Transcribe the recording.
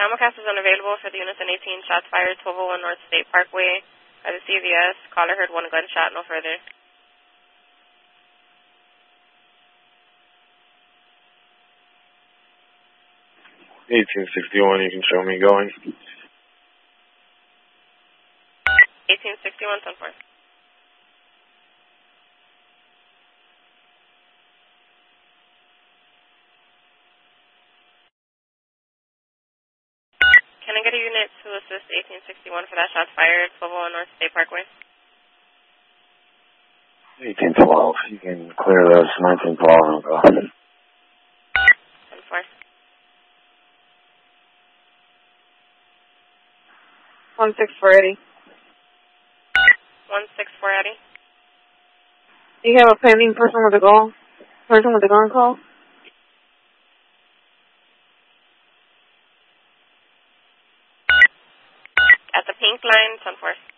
Simulcast is unavailable for the units in 18. Shots fired, 1201 North State Parkway by the CVS. Caller heard one gunshot, no further. 1861, you can show me going. 1861, 10-4. Can I get a unit to assist 1861 for that shot fired, 1201 North State Parkway? 1812, you can clear those 1912 and go. 10-4. 164 Eddie. 164 Eddie. You have a pending person with a gun call? At the pink line, 10-4.